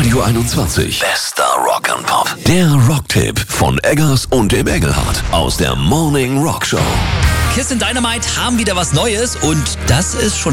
Radio 21. Bester Rock and Pop. Der Rocktipp von Eggers und dem Engelhardt aus der Morning Rock Show. Kiss and Dynamite haben wieder was Neues und das ist schon